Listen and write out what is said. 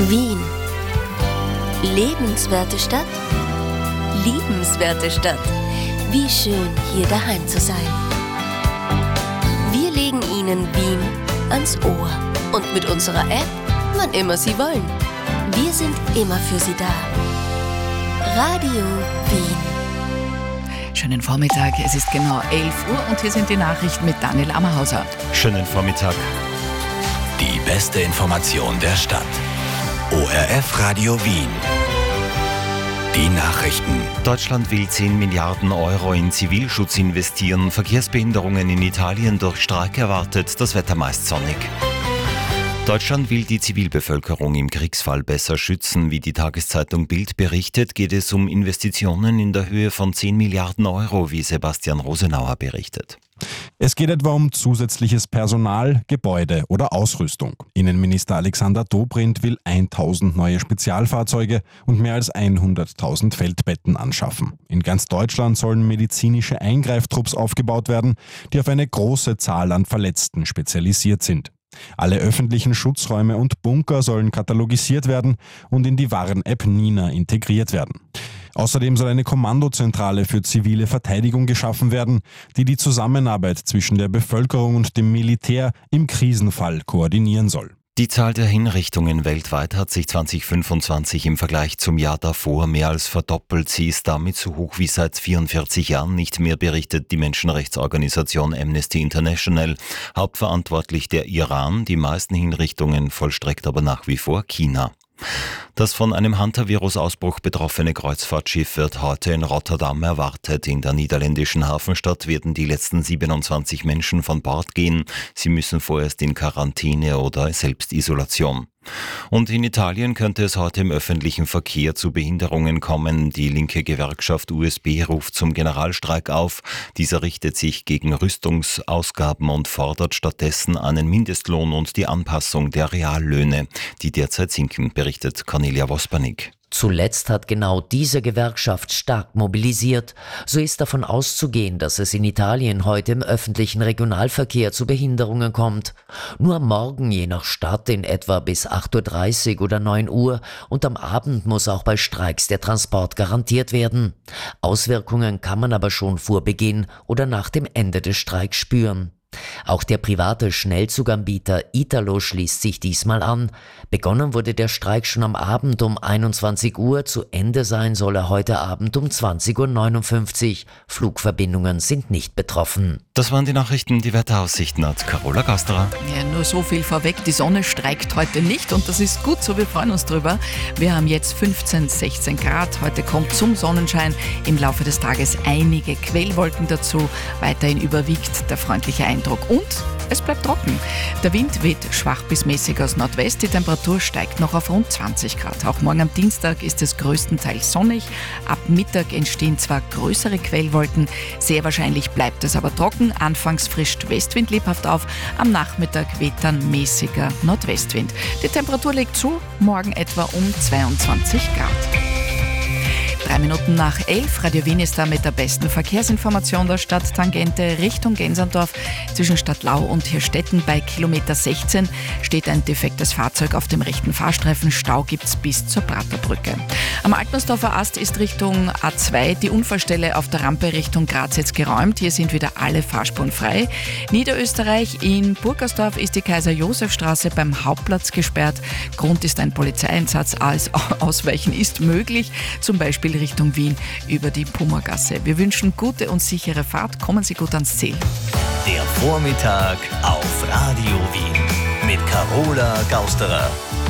Wien. Lebenswerte Stadt, liebenswerte Stadt. Wie schön, hier daheim zu sein. Wir legen Ihnen Wien ans Ohr. Und mit unserer App, wann immer Sie wollen. Wir sind immer für Sie da. Radio Wien. Schönen Vormittag, es ist genau 11 Uhr und hier sind die Nachrichten mit Daniel Ammerhauser. Schönen Vormittag. Die beste Information der Stadt. ORF Radio Wien. Die Nachrichten. Deutschland will 10 Milliarden Euro in Zivilschutz investieren. Verkehrsbehinderungen in Italien durch Streik erwartet. Das Wetter meist sonnig. Deutschland will die Zivilbevölkerung im Kriegsfall besser schützen. Wie die Tageszeitung Bild berichtet, geht es um Investitionen in der Höhe von 10 Milliarden Euro, wie Sebastian Rosenauer berichtet. Es geht etwa um zusätzliches Personal, Gebäude oder Ausrüstung. Innenminister Alexander Dobrindt will 1000 neue Spezialfahrzeuge und mehr als 100.000 Feldbetten anschaffen. In ganz Deutschland sollen medizinische Eingreiftrupps aufgebaut werden, die auf eine große Zahl an Verletzten spezialisiert sind. Alle öffentlichen Schutzräume und Bunker sollen katalogisiert werden und in die Warn-App Nina integriert werden. Außerdem soll eine Kommandozentrale für zivile Verteidigung geschaffen werden, die die Zusammenarbeit zwischen der Bevölkerung und dem Militär im Krisenfall koordinieren soll. Die Zahl der Hinrichtungen weltweit hat sich 2025 im Vergleich zum Jahr davor mehr als verdoppelt. Sie ist damit so hoch wie seit 44 Jahren nicht mehr, berichtet die Menschenrechtsorganisation Amnesty International. Hauptverantwortlich der Iran, die meisten Hinrichtungen vollstreckt aber nach wie vor China. Das von einem Hantavirus-Ausbruch betroffene Kreuzfahrtschiff wird heute in Rotterdam erwartet. In der niederländischen Hafenstadt werden die letzten 27 Menschen von Bord gehen. Sie müssen vorerst in Quarantäne oder Selbstisolation. Und in Italien könnte es heute im öffentlichen Verkehr zu Behinderungen kommen. Die linke Gewerkschaft USB ruft zum Generalstreik auf. Dieser richtet sich gegen Rüstungsausgaben und fordert stattdessen einen Mindestlohn und die Anpassung der Reallöhne, die derzeit sinken, berichtet Cornelia Wospanik. Zuletzt hat genau diese Gewerkschaft stark mobilisiert. So ist davon auszugehen, dass es in Italien heute im öffentlichen Regionalverkehr zu Behinderungen kommt. Nur morgen je nach Stadt in etwa bis 8.30 Uhr oder 9 Uhr und am Abend muss auch bei Streiks der Transport garantiert werden. Auswirkungen kann man aber schon vor Beginn oder nach dem Ende des Streiks spüren. Auch der private Schnellzuganbieter Italo schließt sich diesmal an. Begonnen wurde der Streik schon am Abend um 21 Uhr, zu Ende sein soll er heute Abend um 20.59 Uhr. Flugverbindungen sind nicht betroffen. Das waren die Nachrichten, die Wetteraussichten hat Carola Gasterer. Ja, nur so viel vorweg, die Sonne streikt heute nicht und das ist gut so, wir freuen uns drüber. Wir haben jetzt 15, 16 Grad, heute kommt zum Sonnenschein im Laufe des Tages einige Quellwolken dazu. Weiterhin überwiegt der freundliche Eindruck und es bleibt trocken. Der Wind weht schwach bis mäßig aus Nordwest, die Temperatur steigt noch auf rund 20 Grad. Auch morgen am Dienstag ist es größtenteils sonnig. Ab Mittag entstehen zwar größere Quellwolken, sehr wahrscheinlich bleibt es aber trocken. Anfangs frischt Westwind lebhaft auf, am Nachmittag weht dann mäßiger Nordwestwind. Die Temperatur legt zu, morgen etwa um 22 Grad. 3 Minuten nach 11, Radio Wien ist da mit der besten Verkehrsinformation der Stadt. Tangente Richtung Gensandorf zwischen Stadtlau und Hirstetten bei Kilometer 16 steht ein defektes Fahrzeug auf dem rechten Fahrstreifen. Stau gibt's bis zur Praterbrücke. Am Altmersdorfer Ast ist Richtung A2 die Unfallstelle auf der Rampe Richtung Graz jetzt geräumt. Hier sind wieder alle Fahrspuren frei. Niederösterreich in Burgersdorf ist die Kaiser-Josef-Straße beim Hauptplatz gesperrt. Grund ist ein Polizeieinsatz. Ausweichen ist möglich, zum Beispiel Richtung Wien über die Pummergasse. Wir wünschen gute und sichere Fahrt. Kommen Sie gut ans Ziel. Der Vormittag auf Radio Wien mit Carola Gausterer.